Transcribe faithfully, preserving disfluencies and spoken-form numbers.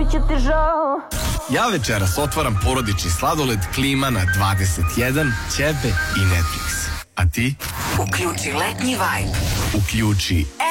bit će ti žao. Ja večeras otvaram porodični sladoled Klima na dvadeset jedan, ćebe i Netflix. A ti? Uključi letnji vibe. Uključi